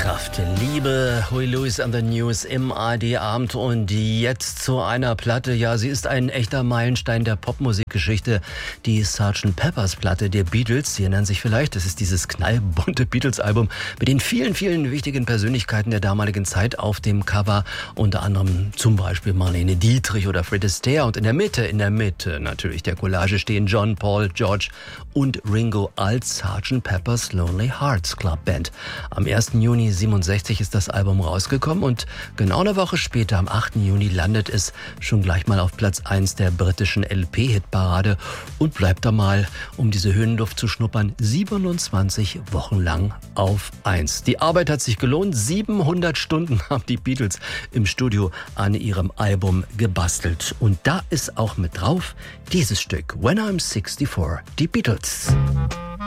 Kraft, Liebe, Huey Lewis and the News im ARD-Abend und jetzt zu einer Platte. Ja, sie ist ein echter Meilenstein der Popmusikgeschichte. Die Sgt. Pepper's Platte der Beatles. Sie erinnern sich vielleicht, das ist dieses knallbunte Beatles-Album mit den vielen, vielen wichtigen Persönlichkeiten der damaligen Zeit auf dem Cover. Unter anderem zum Beispiel Marlene Dietrich oder Fred Astaire. Und in der Mitte natürlich der Collage stehen John, Paul, George und Ringo als Sgt. Pepper's Lonely Hearts Club Band. Am 1. Juni 67 ist das Album rausgekommen und genau eine Woche später, am 8. Juni, landet es schon gleich mal auf Platz 1 der britischen LP-Hitparade und bleibt da mal, um diese Höhenluft zu schnuppern, 27 Wochen lang auf 1. Die Arbeit hat sich gelohnt. 700 Stunden haben die Beatles im Studio an ihrem Album gebastelt. Und da ist auch mit drauf dieses Stück, When I'm 64, die Beatles.